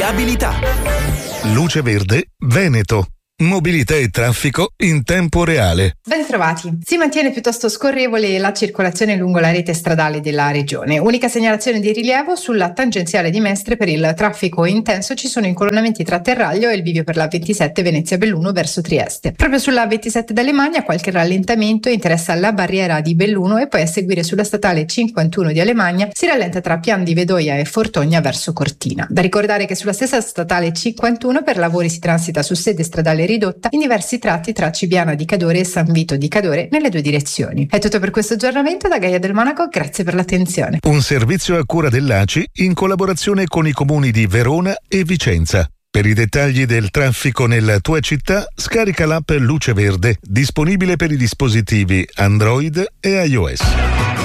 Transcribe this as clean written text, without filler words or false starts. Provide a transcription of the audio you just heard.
Viabilità. Luce Verde Veneto. Mobilità e traffico in tempo reale. Ben trovati. Si mantiene piuttosto scorrevole la circolazione lungo la rete stradale della regione. Unica segnalazione di rilievo sulla tangenziale di Mestre per il traffico intenso ci sono incolonnamenti tra Terraglio e il bivio per la 27 Venezia-Belluno verso Trieste. Proprio sulla 27 d'Alemagna qualche rallentamento interessa la barriera di Belluno e poi a seguire sulla statale 51 di Alemagna si rallenta tra Pian di Vedoia e Fortogna verso Cortina. Da ricordare che sulla stessa statale 51 per lavori si transita su sede stradale ridotta in diversi tratti tra Cibiana di Cadore e San Vito di Cadore nelle due direzioni. È tutto per questo aggiornamento da Gaia del Monaco, grazie per l'attenzione. Un servizio a cura dell'ACI in collaborazione con i comuni di Verona e Vicenza. Per i dettagli del traffico nella tua città, scarica l'app Luce Verde, disponibile per i dispositivi Android e iOS.